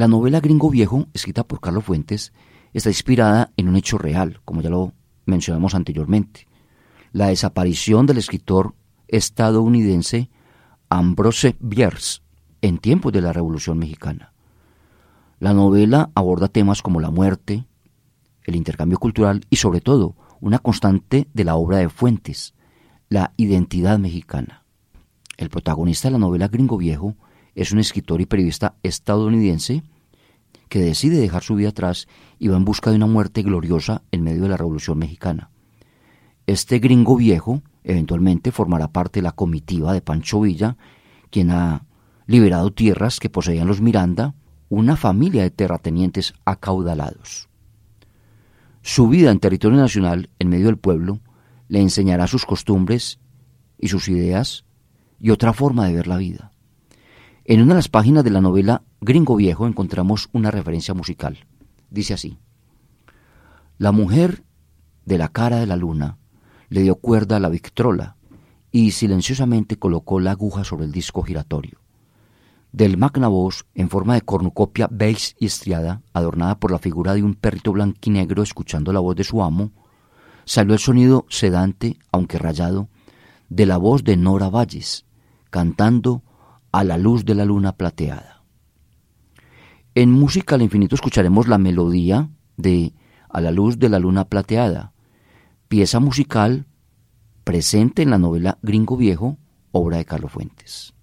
La novela Gringo Viejo, escrita por Carlos Fuentes, está inspirada en un hecho real, como ya lo mencionamos anteriormente: la desaparición del escritor estadounidense Ambrose Bierce en tiempos de la Revolución Mexicana. La novela aborda temas como la muerte, el intercambio cultural y, sobre todo, una constante de la obra de Fuentes, la identidad mexicana. El protagonista de la novela Gringo Viejo es un escritor y periodista estadounidense que decide dejar su vida atrás y va en busca de una muerte gloriosa en medio de la Revolución Mexicana. Este gringo viejo eventualmente formará parte de la comitiva de Pancho Villa, quien ha liberado tierras que poseían los Miranda, una familia de terratenientes acaudalados. Su vida en territorio nacional, en medio del pueblo, le enseñará sus costumbres y sus ideas y otra forma de ver la vida. En una de las páginas de la novela Gringo Viejo encontramos una referencia musical. Dice así: la mujer de la cara de la luna le dio cuerda a la victrola y silenciosamente colocó la aguja sobre el disco giratorio. Del magnavoz, en forma de cornucopia beige y estriada, adornada por la figura de un perrito blanquinegro escuchando la voz de su amo, salió el sonido sedante, aunque rayado, de la voz de Nora Valles, cantando A la luz de la luna plateada. En Música al Infinito escucharemos la melodía de A la luz de la luna plateada, pieza musical presente en la novela Gringo Viejo, obra de Carlos Fuentes.